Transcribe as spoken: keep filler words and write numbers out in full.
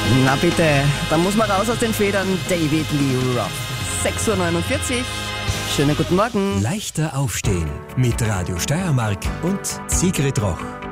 Na bitte, da muss man raus aus den Federn. David Lee Roth. sechs Uhr neunundvierzig. Schönen guten Morgen. Leichter aufstehen mit Radio Steiermark und Sigrid Roch.